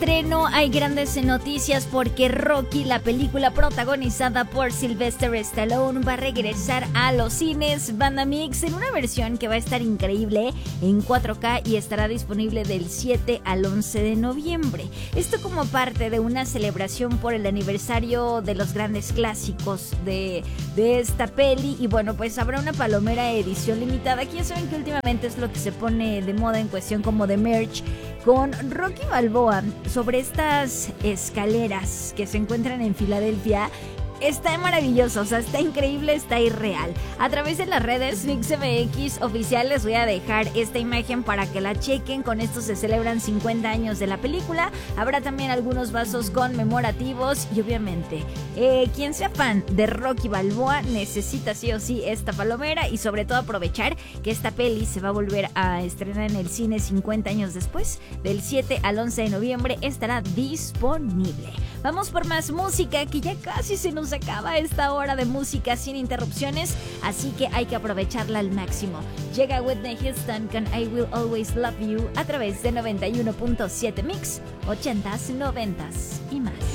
Estreno, hay grandes noticias porque Rocky, la película protagonizada por Sylvester Stallone, va a regresar a los cines Banda Mix en una versión que va a estar increíble en 4K y estará disponible del 7 al 11 de noviembre. Esto como parte de una celebración por el aniversario de los grandes clásicos de esta peli. Y bueno, pues habrá una palomera edición limitada, que ya saben que últimamente es lo que se pone de moda en cuestión como de merch, con Rocky Balboa sobre estas escaleras que se encuentran en Filadelfia. Está maravilloso, o sea, está increíble, está irreal. A través de las redes MixMX oficial les voy a dejar esta imagen para que la chequen. Con esto se celebran 50 años de la película. Habrá también algunos vasos conmemorativos y obviamente quien sea fan de Rocky Balboa necesita sí o sí esta palomera, y sobre todo aprovechar que esta peli se va a volver a estrenar en el cine 50 años después. Del 7 al 11 de noviembre estará disponible. Vamos por más música, que ya casi se nos acaba esta hora de música sin interrupciones, así que hay que aprovecharla al máximo. Llega Whitney Houston con I Will Always Love You a través de 91.7 Mix, 80s, 90s y más.